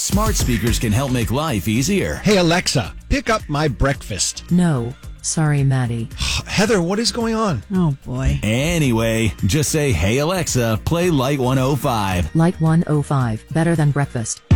Smart speakers can help make life easier. Hey, Alexa, pick up my breakfast. No. Sorry, Maddie. Heather, what is going on? Oh, boy. Anyway, just say, "Hey Alexa, play Light 105. Light 105. Better than breakfast.